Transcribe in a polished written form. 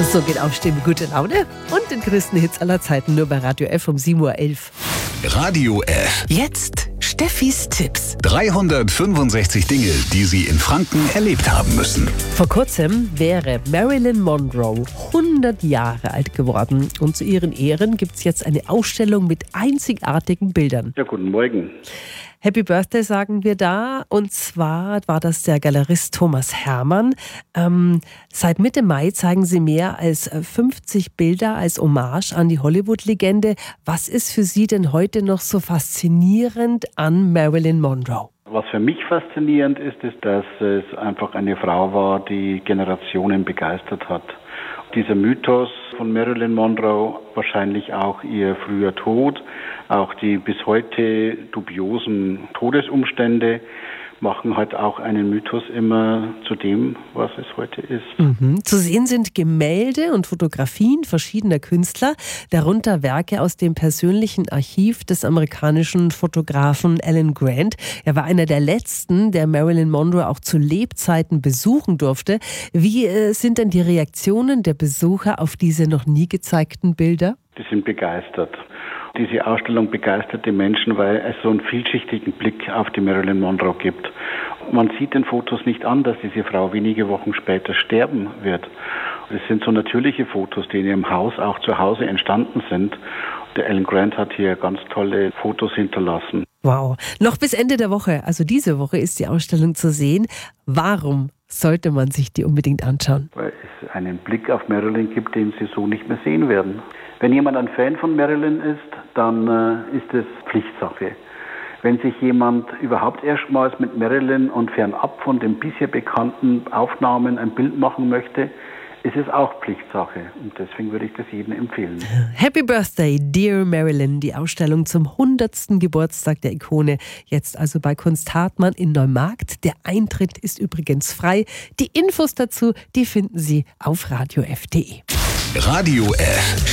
So geht Aufstehen mit guter Laune und den größten Hits aller Zeiten nur bei Radio F um 7.11 Uhr. Radio F. Jetzt Steffis Tipps. 365 Dinge, die Sie in Franken erlebt haben müssen. Vor kurzem wäre Marilyn Monroe 100 Jahre alt geworden. Und zu ihren Ehren gibt es jetzt eine Ausstellung mit einzigartigen Bildern. Ja, guten Morgen. Happy Birthday sagen wir da. Und zwar war das der Galerist Thomas Hermann. Seit Mitte Mai zeigen sie mehr als 50 Bilder als Hommage an die Hollywood-Legende. Was ist für Sie denn heute noch so faszinierend an Marilyn Monroe? Was für mich faszinierend ist, dass es einfach eine Frau war, die Generationen begeistert hat. Dieser Mythos von Marilyn Monroe, wahrscheinlich auch ihr früher Tod, auch die bis heute dubiosen Todesumstände machen halt auch einen Mythos immer zu dem, was es heute ist. Zu sehen sind Gemälde und Fotografien verschiedener Künstler, darunter Werke aus dem persönlichen Archiv des amerikanischen Fotografen Alan Grant. Er war einer der letzten, der Marilyn Monroe auch zu Lebzeiten besuchen durfte. Wie sind denn die Reaktionen der Besucher auf diese noch nie gezeigten Bilder? Die sind begeistert. Diese Ausstellung begeistert die Menschen, weil es so einen vielschichtigen Blick auf die Marilyn Monroe gibt. Man sieht den Fotos nicht an, dass diese Frau wenige Wochen später sterben wird. Es sind so natürliche Fotos, die in ihrem Haus auch zu Hause entstanden sind. Der Alan Grant hat hier ganz tolle Fotos hinterlassen. Wow. Noch bis Ende der Woche, also diese Woche, ist die Ausstellung zu sehen. Warum sollte man sich die unbedingt anschauen? Weil es einen Blick auf Marilyn gibt, den Sie so nicht mehr sehen werden. Wenn jemand ein Fan von Marilyn ist, dann ist es Pflichtsache. Wenn sich jemand überhaupt erstmals mit Marilyn und fernab von den bisher bekannten Aufnahmen ein Bild machen möchte, ist es auch Pflichtsache. Und deswegen würde ich das jedem empfehlen. Happy Birthday, Dear Marilyn. Die Ausstellung zum 100. Geburtstag der Ikone. Jetzt also bei Kunst Hartmann in Neumarkt. Der Eintritt ist übrigens frei. Die Infos dazu, die finden Sie auf radiof.de. Radio F.